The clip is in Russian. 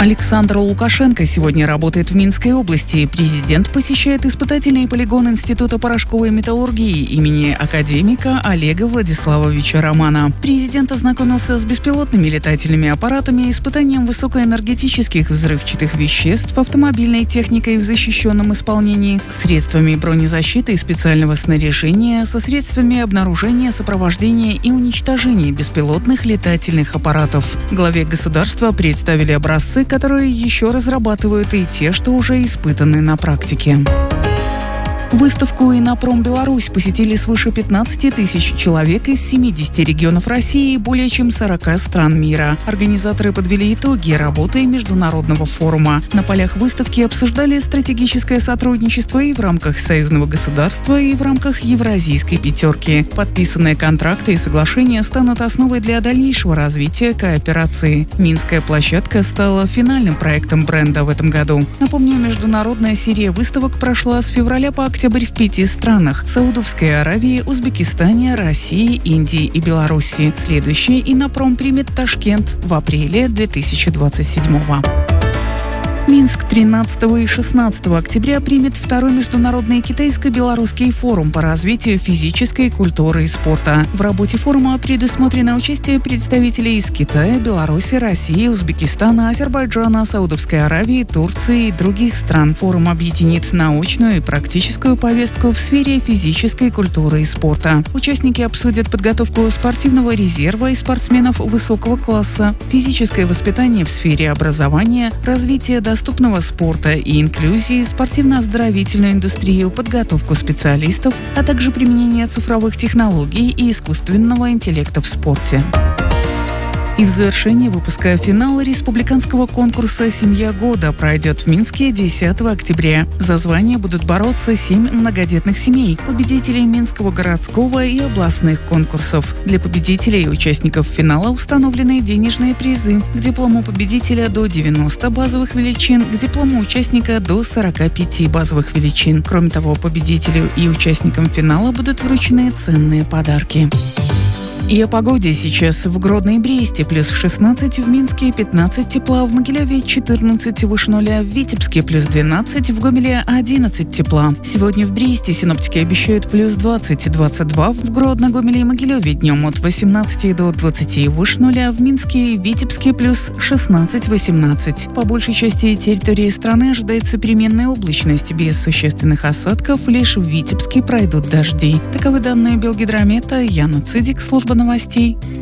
Александр Лукашенко сегодня работает в Минской области. Президент посещает испытательный полигон Института порошковой металлургии имени академика Олега Владиславовича Романа. Президент ознакомился с беспилотными летательными аппаратами, испытанием высокоэнергетических взрывчатых веществ, автомобильной техникой в защищенном исполнении, средствами бронезащиты и специального снаряжения, со средствами обнаружения, сопровождения и уничтожения беспилотных летательных аппаратов. Главе государства представили образцы, которые еще разрабатывают, и те, что уже испытаны на практике. Выставку «Инопром Беларусь» посетили свыше 15 тысяч человек из 70 регионов России и более чем 40 стран мира. Организаторы подвели итоги работы международного форума. На полях выставки обсуждали стратегическое сотрудничество и в рамках союзного государства, и в рамках Евразийской пятерки. Подписанные контракты и соглашения станут основой для дальнейшего развития кооперации. Минская площадка стала финальным проектом бренда в этом году. Напомню, международная серия выставок прошла с февраля по октябрь в 5 странах – Саудовской Аравии, Узбекистане, России, Индии и Беларуси. Следующий «Инопром» примет Ташкент в апреле 2027 года. Минск 13 и 16 октября примет второй международный китайско-белорусский форум по развитию физической культуры и спорта. В работе форума предусмотрено участие представителей из Китая, Беларуси, России, Узбекистана, Азербайджана, Саудовской Аравии, Турции и других стран. Форум объединит научную и практическую повестку в сфере физической культуры и спорта. Участники обсудят подготовку спортивного резерва и спортсменов высокого класса, физическое воспитание в сфере образования, развитие доступного спорта и инклюзии, спортивно-оздоровительную индустрию, подготовку специалистов, а также применение цифровых технологий и искусственного интеллекта в спорте. И в завершении выпуска финала республиканского конкурса «Семья года» пройдет в Минске 10 октября. За звание будут бороться 7 многодетных семей, победителей Минского городского и областных конкурсов. Для победителей и участников финала установлены денежные призы. К диплому победителя до 90 базовых величин, к диплому участника до 45 базовых величин. Кроме того, победителю и участникам финала будут вручены ценные подарки. И о погоде сейчас в Гродно и Бресте плюс 16, в Минске 15 тепла, в Могилеве 14 выше нуля, в Витебске плюс 12, в Гомеле 11 тепла. Сегодня в Бресте синоптики обещают плюс 20-22, в Гродно, Гомеле и Могилеве днем от 18 до 20 выше нуля, в Минске и Витебске плюс 16-18. По большей части территории страны ожидается переменная облачность без существенных осадков, лишь в Витебске пройдут дожди. Таковы данные Белгидромета. Яна Цидик, служба новостей.